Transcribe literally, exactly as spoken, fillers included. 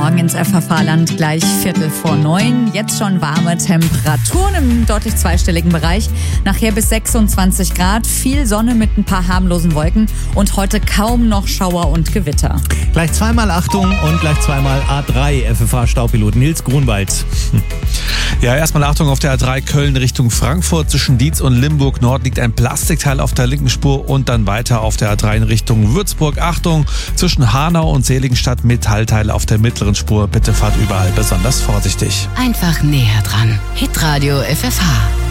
Morgen ins F F H-Land, gleich Viertel vor neun. Jetzt schon warme Temperaturen im deutlich zweistelligen Bereich. Nachher bis sechsundzwanzig Grad, viel Sonne mit ein paar harmlosen Wolken und heute kaum noch Schauer und Gewitter. Gleich zweimal Achtung und gleich zweimal A drei F F H-Staupilot Nils Grunwald. Ja, erstmal Achtung auf der A drei Köln Richtung Frankfurt. Zwischen Dietz und Limburg Nord liegt ein Plastikteil auf der linken Spur und dann weiter auf der A drei in Richtung Würzburg. Achtung, zwischen Hanau und Seligenstadt Metallteil auf der mittleren Spur. Bitte fahrt überall besonders vorsichtig. Einfach näher dran. Hitradio F F H.